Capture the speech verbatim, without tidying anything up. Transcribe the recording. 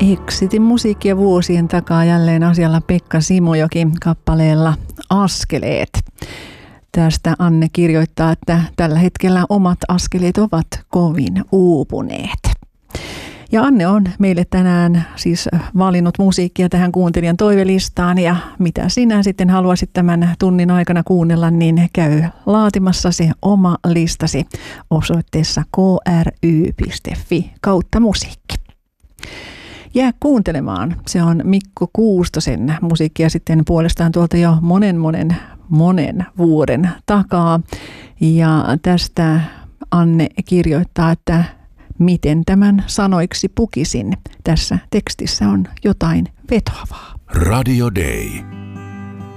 Exitin musiikkia vuosien takaa jälleen asialla Pekka Simojoki kappaleella Askeleet. Tästä Anne kirjoittaa, että tällä hetkellä omat askeleet ovat kovin uupuneet. Ja Anne on meille tänään siis valinnut musiikkia tähän kuuntelijan toivelistaan, ja mitä sinä sitten haluaisit tämän tunnin aikana kuunnella, niin käy laatimassa se oma listasi osoitteessa k r y piste f i kautta musiikki. Jää kuuntelemaan. Se on Mikko Kuustosen musiikkia sitten puolestaan tuolta jo monen monen monen vuoden takaa. Ja tästä Anne kirjoittaa, että miten tämän sanoiksi pukisin. Tässä tekstissä on jotain vetoavaa. Radio Day.